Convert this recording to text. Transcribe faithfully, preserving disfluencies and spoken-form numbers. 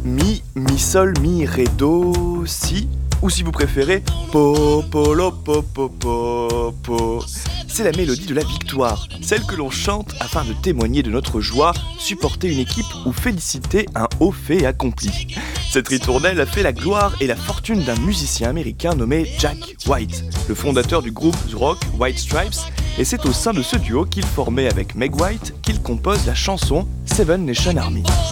mi, mi sol, mi, ré, do, si, ou si vous préférez, po, po, lo, po, po, po, po. C'est la mélodie de la victoire, celle que l'on chante afin de témoigner de notre joie, supporter une équipe ou féliciter un haut fait accompli. Cette ritournelle a fait la gloire et la fortune d'un musicien américain nommé Jack White, le fondateur du groupe rock White Stripes, et c'est au sein de ce duo qu'il formait avec Meg White qu'il compose la chanson Seven Nation Army.